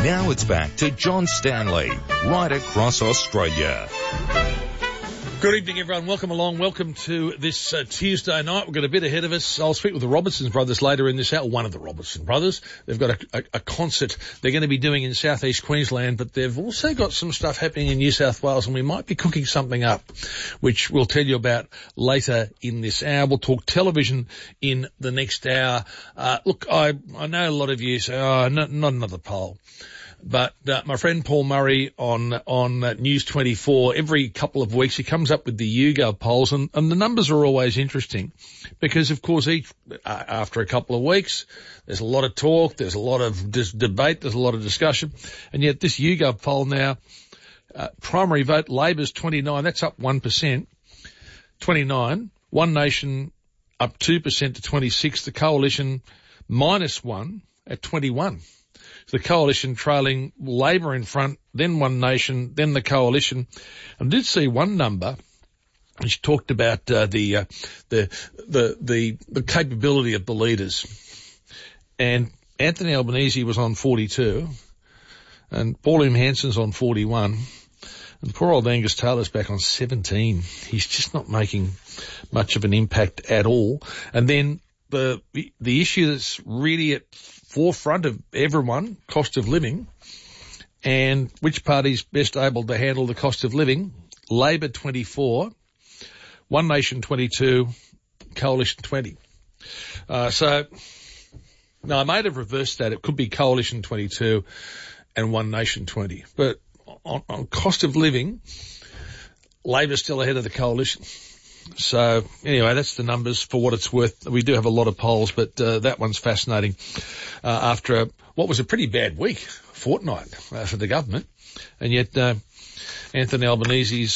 Now it's back to John Stanley, right across Australia. Good evening, everyone. Welcome along. Welcome to this Tuesday night. We've got a bit ahead of us. I'll speak with the Robertson brothers later in this hour. One of the Robertson brothers. They've got a concert they're going to be doing in southeast Queensland, but they've also got some stuff happening in New South Wales, and we might be cooking something up, which we'll tell you about later in this hour. We'll talk television in the next hour. Look, I know a lot of you say, not another poll. But my friend Paul Murray on News 24, every couple of weeks he comes up with the YouGov polls, and the numbers are always interesting because, of course, after a couple of weeks, there's a lot of talk, there's a lot of debate, there's a lot of discussion, and yet this YouGov poll now, primary vote, Labor's 29, that's up 1%, 29, One Nation up 2% to 26, the Coalition -1 at 21. The Coalition trailing Labor in front, then One Nation, then the Coalition. I did see one number which talked about the capability of the leaders. And Anthony Albanese was on 42, and Pauline Hanson's on 41, and poor old Angus Taylor's back on 17. He's just not making much of an impact at all. And then the issue that's really at forefront of everyone, cost of living, and which party's best able to handle the cost of living. Labor 24, One Nation 22, Coalition 20. So, no, I might have reversed that. It could be Coalition 22 and One Nation 20. But on cost of living, Labor's still ahead of the Coalition. So anyway, that's the numbers for what it's worth. We do have a lot of polls, but that one's fascinating. After what was a pretty bad fortnight for the government, and yet Anthony Albanese's